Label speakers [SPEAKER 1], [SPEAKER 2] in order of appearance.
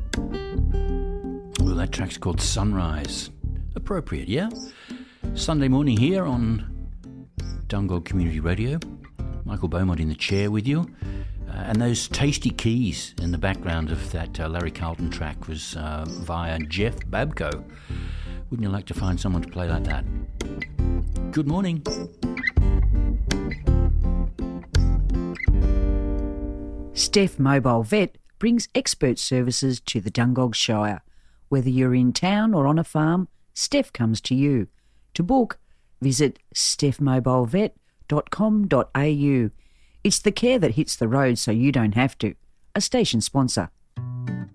[SPEAKER 1] Well, that track's called Sunrise. Appropriate, yeah? Sunday morning here on Dungog Community Radio. Michael Beaumont in the chair with you. And those tasty keys in the background of that Larry Carlton track was via Jeff Babco. Wouldn't you like to find someone to play like that? Good morning.
[SPEAKER 2] Steph Mobile Vet brings expert services to the Dungog Shire. Whether you're in town or on a farm, Steph comes to you. To book, visit stephmobilevet.com.au. It's the care that hits the road so you don't have to. A station sponsor.